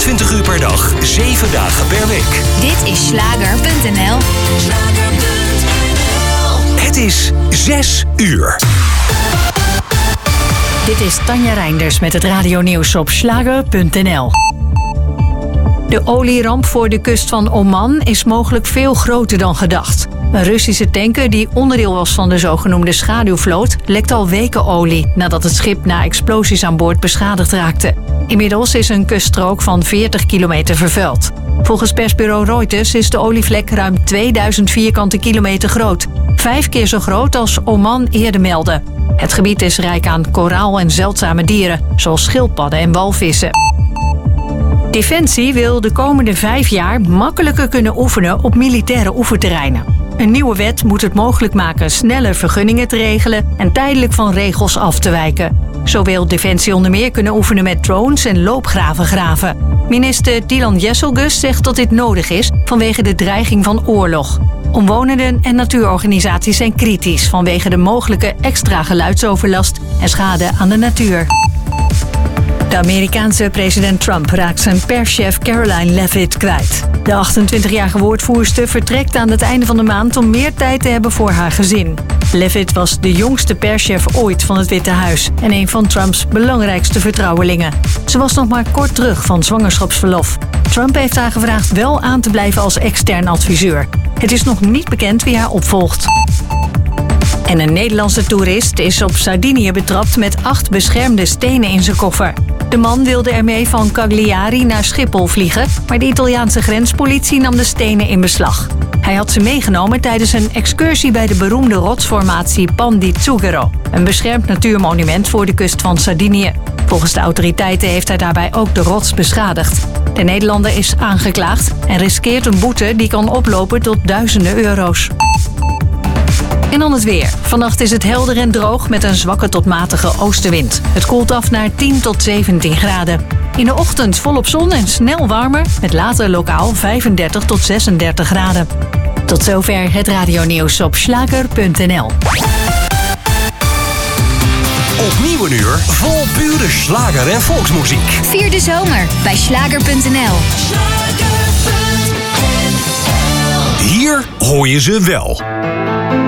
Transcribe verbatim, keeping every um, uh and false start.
vierentwintig uur per dag, zeven dagen per week. Dit is Schlager punt n l. Het is zes uur. Dit is Tanja Reinders met het radionieuws op Schlager punt n l. De olieramp voor de kust van Oman is mogelijk veel groter dan gedacht. Een Russische tanker die onderdeel was van de zogenoemde schaduwvloot lekt al weken olie nadat het schip na explosies aan boord beschadigd raakte. Inmiddels is een kuststrook van veertig kilometer vervuild. Volgens persbureau Reuters is de olievlek ruim tweeduizend vierkante kilometer groot. Vijf keer zo groot als Oman eerder meldde. Het gebied is rijk aan koraal en zeldzame dieren, zoals schildpadden en walvissen. Defensie wil de komende vijf jaar makkelijker kunnen oefenen op militaire oefenterreinen. Een nieuwe wet moet het mogelijk maken sneller vergunningen te regelen en tijdelijk van regels af te wijken. Zo wil Defensie onder meer kunnen oefenen met drones en loopgraven graven. Minister Dylan Jesselgus zegt dat dit nodig is vanwege de dreiging van oorlog. Omwonenden en natuurorganisaties zijn kritisch vanwege de mogelijke extra geluidsoverlast en schade aan de natuur. De Amerikaanse president Trump raakt zijn perschef Caroline Leavitt kwijt. De achtentwintigjarige woordvoerster vertrekt aan het einde van de maand om meer tijd te hebben voor haar gezin. Leavitt was de jongste perschef ooit van het Witte Huis en een van Trumps belangrijkste vertrouwelingen. Ze was nog maar kort terug van zwangerschapsverlof. Trump heeft haar gevraagd wel aan te blijven als extern adviseur. Het is nog niet bekend wie haar opvolgt. En een Nederlandse toerist is op Sardinië betrapt met acht beschermde stenen in zijn koffer. De man wilde ermee van Cagliari naar Schiphol vliegen, maar de Italiaanse grenspolitie nam de stenen in beslag. Hij had ze meegenomen tijdens een excursie bij de beroemde rotsformatie Pan di Zucchero, een beschermd natuurmonument voor de kust van Sardinië. Volgens de autoriteiten heeft hij daarbij ook de rots beschadigd. De Nederlander is aangeklaagd en riskeert een boete die kan oplopen tot duizenden euro's. En dan het weer. Vannacht is het helder en droog met een zwakke tot matige oostenwind. Het koelt af naar tien tot zeventien graden. In de ochtend volop zon en snel warmer, met later lokaal vijfendertig tot zesendertig graden. Tot zover het radionieuws op Schlager punt n l. Opnieuw een uur vol pure slager en volksmuziek. Vier de zomer bij Schlager punt n l. Hier hoor je ze wel.